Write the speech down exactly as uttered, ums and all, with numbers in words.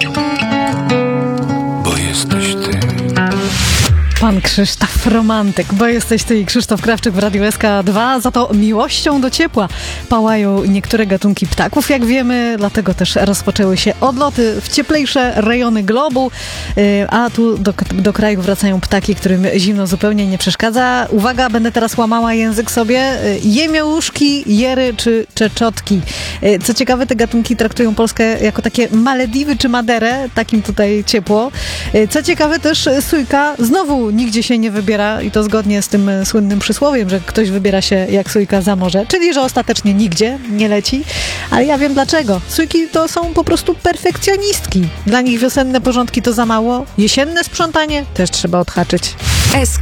Bo jesteś ty. Pan Krzysztof Romantyk, bo jesteś ty i Krzysztof Krawczyk w Radiu S K dwa. Za to miłością do ciepła pałają niektóre gatunki ptaków, jak wiemy, dlatego też rozpoczęły się odloty w cieplejsze rejony globu, a tu do, do kraju wracają ptaki, którym zimno zupełnie nie przeszkadza. Uwaga, będę teraz łamała język sobie. Jemiołuszki, jery czy czeczotki. Co ciekawe, te gatunki traktują Polskę jako takie Malediwy czy Maderę, takim tutaj ciepło. Co ciekawe, też sójka znowu nigdzie się nie wybiera i to zgodnie z tym słynnym przysłowiem, że ktoś wybiera się jak sójka za morze, czyli że ostatecznie nigdzie nie leci. Ale ja wiem dlaczego. Sójki to są po prostu perfekcjonistki. Dla nich wiosenne porządki to za mało, jesienne sprzątanie też trzeba odhaczyć. S